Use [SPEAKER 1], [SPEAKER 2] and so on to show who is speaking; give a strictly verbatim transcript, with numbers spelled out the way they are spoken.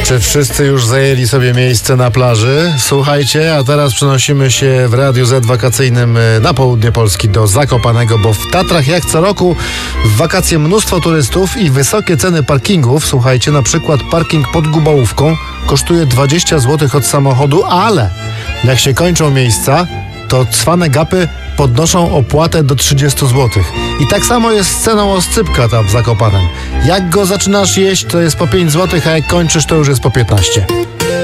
[SPEAKER 1] Czy wszyscy już zajęli sobie miejsce na plaży? Słuchajcie, a teraz przenosimy się w Radiu Z wakacyjnym na południe Polski do Zakopanego, bo w Tatrach jak co roku w wakacje mnóstwo turystów i wysokie ceny parkingów. Słuchajcie, na przykład parking pod Gubałówką kosztuje dwadzieścia złotych od samochodu, ale jak się kończą miejsca, to cwane gapy podnoszą opłatę do trzydziestu złotych. I tak samo jest z ceną oscypka tam w Zakopanem. Jak go zaczynasz jeść, to jest po pięć złotych, a jak kończysz, to już jest po piętnaście.